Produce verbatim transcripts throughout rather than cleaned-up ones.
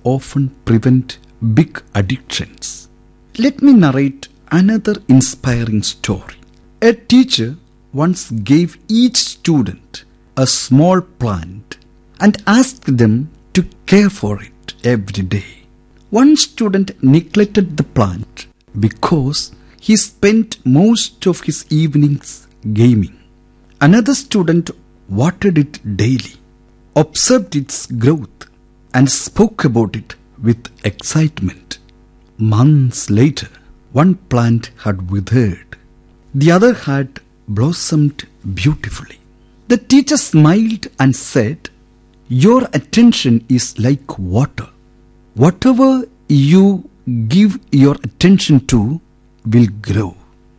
often prevent big addictions. Let me narrate another inspiring story. A teacher once gave each student a small plant and asked them to care for it every day. One student neglected the plant because he spent most of his evenings gaming. Another student watered it daily, observed its growth, and spoke about it with excitement. Months later, one plant had withered. The other had blossomed beautifully. The teacher smiled and said, "Your attention is like water. Whatever you give your attention to will grow.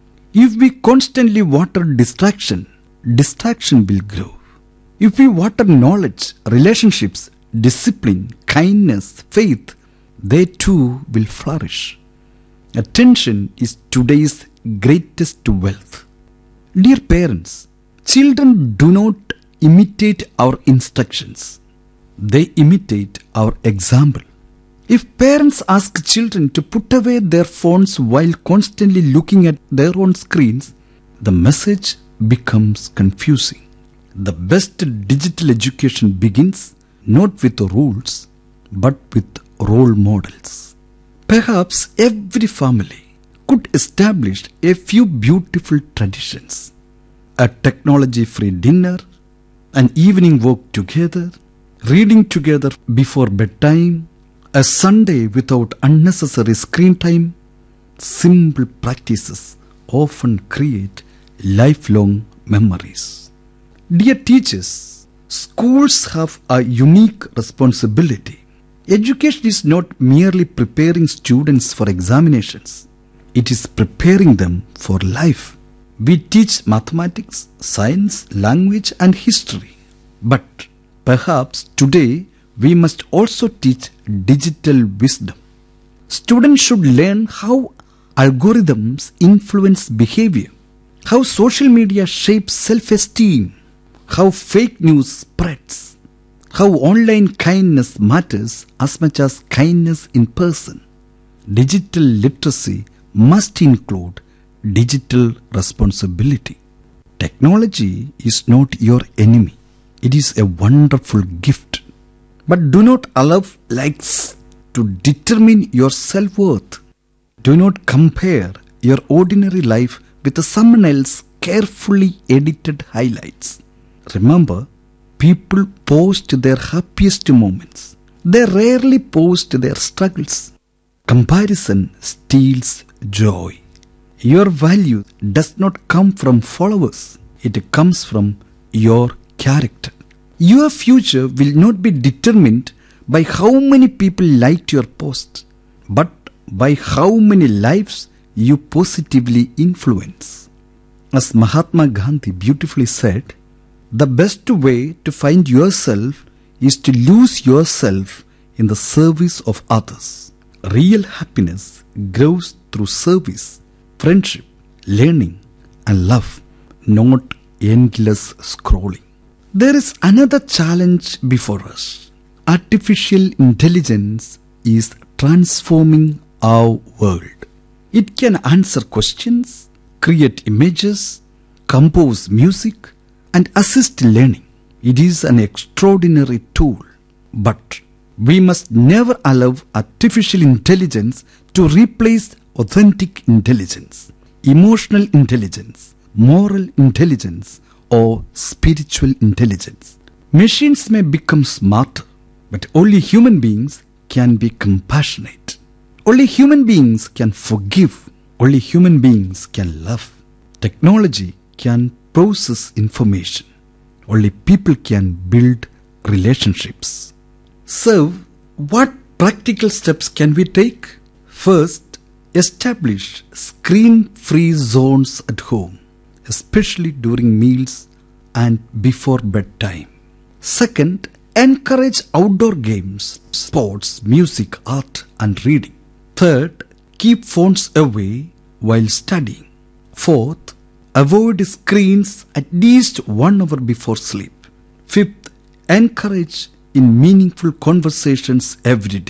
If we constantly water distraction, distraction will grow. If we water knowledge, relationships, discipline, kindness, faith, they too will flourish." Attention is today's greatest wealth. Dear parents, children do not imitate our instructions. They imitate our example. If parents ask children to put away their phones while constantly looking at their own screens, the message becomes confusing. The best digital education begins not with rules, but with role models. Perhaps every family could establish a few beautiful traditions. A technology-free dinner, an evening walk together, reading together before bedtime, a Sunday without unnecessary screen time. Simple practices often create lifelong memories. Dear teachers, schools have a unique responsibility. Education is not merely preparing students for examinations. It is preparing them for life. We teach mathematics, science, language, and history. But perhaps today we must also teach digital wisdom. Students should learn how algorithms influence behavior, how social media shapes self-esteem, how fake news spreads, how online kindness matters as much as kindness in person. Digital literacy must include digital responsibility. Technology is not your enemy. It is a wonderful gift. But do not allow likes to determine your self-worth. Do not compare your ordinary life with someone else's carefully edited highlights. Remember, people post their happiest moments. They rarely post their struggles. Comparison steals joy. Your value does not come from followers. It comes from your character. Your future will not be determined by how many people liked your post, but by how many lives you positively influence. As Mahatma Gandhi beautifully said, the best way to find yourself is to lose yourself in the service of others. Real happiness grows through service, friendship, learning, and love, not endless scrolling. There is another challenge before us. Artificial intelligence is transforming our world. It can answer questions, create images, compose music, and assist learning. It is an extraordinary tool, but we must never allow artificial intelligence to replace authentic intelligence, emotional intelligence, moral intelligence, or spiritual intelligence. Machines may become smarter, but only human beings can be compassionate. Only human beings can forgive. Only human beings can love. Technology can process information. Only people can build relationships. So, what practical steps can we take? First, establish screen-free zones at home, especially during meals and before bedtime. Second, encourage outdoor games, sports, music, art, and reading. Third, keep phones away while studying. Fourth, avoid screens at least one hour before sleep. Fifth, encourage in meaningful conversations every day.